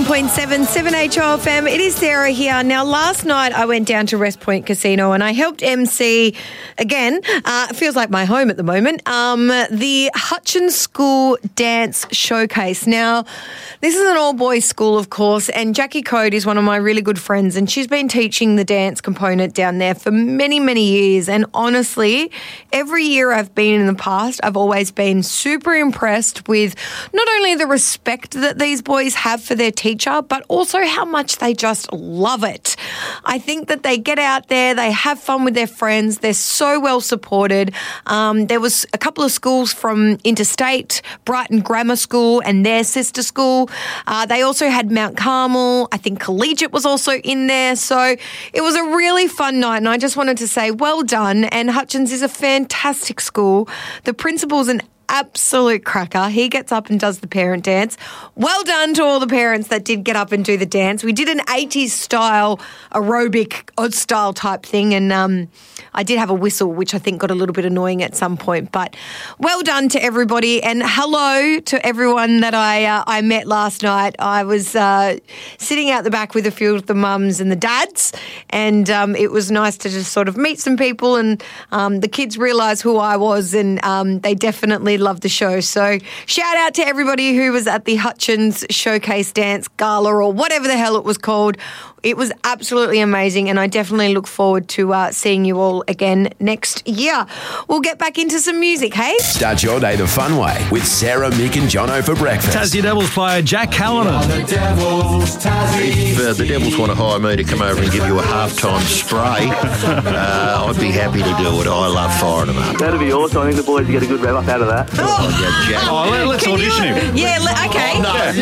101.7 7HOFM. It is Sarah here. Now, last night I went down to West Point Casino and I helped MC, again, it feels like my home at the moment, the Hutchins School Dance Showcase. Now, this is an all-boys school, of course, and Jackie Code is one of my really good friends, and she's been teaching the dance component down there for many, many years. And honestly, every year I've been in the past, I've always been super impressed with not only the respect that these boys have for their teacher, but also how much they just love it. I think that they get out there, they have fun with their friends, they're so well supported. There was a couple of schools from interstate, Brighton Grammar School and their sister school. They also had Mount Carmel. I think Collegiate was also in there. So it was a really fun night, and I just wanted to say well done. And Hutchins is a fantastic school. The principal's an absolute cracker. He gets up and does the parent dance. Well done to all the parents that did get up and do the dance. We did an 80s style aerobic odd style type thing, and I did have a whistle, which I think got a little bit annoying at some point. But well done to everybody, and hello to everyone that I met last night. I was sitting out the back with a few of the mums and the dads, and it was nice to just sort of meet some people, and the kids realised who I was, and they definitely loved the show. So shout out to everybody who was at the Hutchins Showcase Dance Gala, or whatever the hell it was called. It was absolutely amazing, and I definitely look forward to seeing you all again next year. We'll get back into some music, hey? Start your day the fun way with Sarah, Mick and Jono for breakfast. Tassie Devils player Jack Callanan. If the Devils want to hire me to come over and give you a halftime spray, I'd be happy to do it. I love firing them up. That'd be awesome. I think the boys get a good rev up out of that. Let's audition him. Yeah, okay.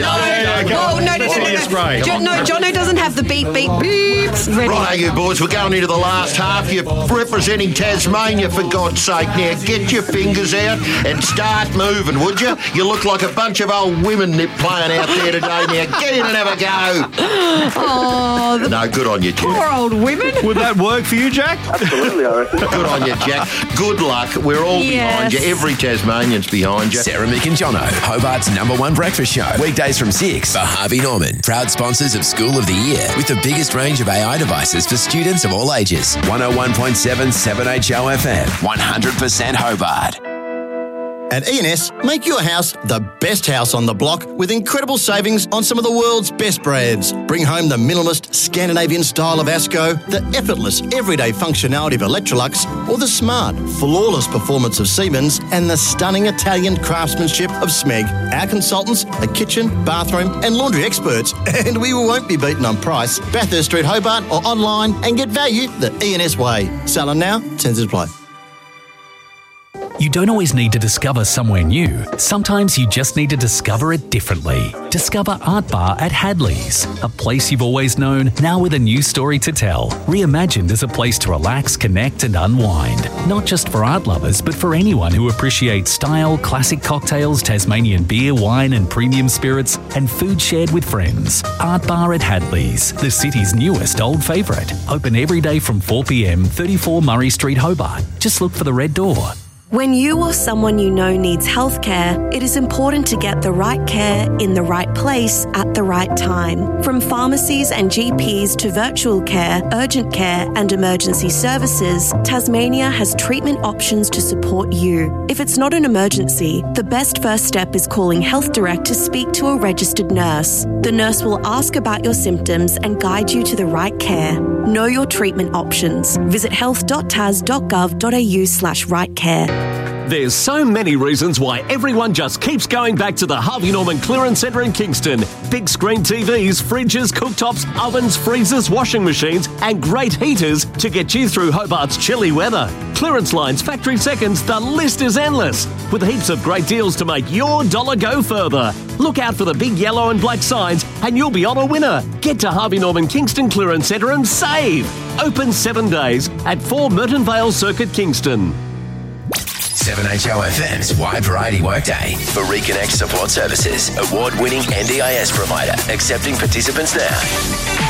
No, Jono doesn't have the beeps ready. Right, you boys, we're going into the last half. You're representing Tasmania, for God's sake. Now, get your fingers out and start moving, would you? You look like a bunch of old women playing out there today. Now, get in and have a go. Oh, no, good on you, Jack. Poor old women. Would that work for you, Jack? Absolutely, I reckon. Good on you, Jack. Good luck. We're all behind you. Every Tasmanian's behind you. Sarah, Mick and Jono, Hobart's #1 breakfast show. Weekdays from 6 for Harvey Norman. Proud sponsors of School of the Year with the biggest range of AI devices for students of all ages. 101.7 7HOFM. 100% Hobart. At E&S, make your house the best house on the block with incredible savings on some of the world's best brands. Bring home the minimalist Scandinavian style of Asco, the effortless everyday functionality of Electrolux, or the smart, flawless performance of Siemens and the stunning Italian craftsmanship of Smeg. Our consultants are kitchen, bathroom and laundry experts, and we won't be beaten on price. Bathurst Street, Hobart, or online and get value the E&S way. Selling now, terms apply. You don't always need to discover somewhere new. Sometimes you just need to discover it differently. Discover Art Bar at Hadley's, a place you've always known, now with a new story to tell. Reimagined as a place to relax, connect and unwind. Not just for art lovers, but for anyone who appreciates style, classic cocktails, Tasmanian beer, wine and premium spirits, and food shared with friends. Art Bar at Hadley's, the city's newest old favourite. Open every day from 4 p.m, 34 Murray Street, Hobart. Just look for the red door. When you or someone you know needs healthcare, it is important to get the right care in the right place at the right time. From pharmacies and GPs to virtual care, urgent care and emergency services, Tasmania has treatment options to support you. If it's not an emergency, the best first step is calling Health Direct to speak to a registered nurse. The nurse will ask about your symptoms and guide you to the right care. Know your treatment options. Visit health.tas.gov.au/rightcare. There's so many reasons why everyone just keeps going back to the Harvey Norman Clearance Centre in Kingston. Big screen TVs, fridges, cooktops, ovens, freezers, washing machines and great heaters to get you through Hobart's chilly weather. Clearance lines, factory seconds, the list is endless. With heaps of great deals to make your dollar go further. Look out for the big yellow and black signs and you'll be on a winner. Get to Harvey Norman Kingston Clearance Centre and save. Open 7 days at 4 Merton Vale Circuit, Kingston. 7HOFM's Wide Variety Workday for Reconnect Support Services, award-winning NDIS provider, accepting participants now.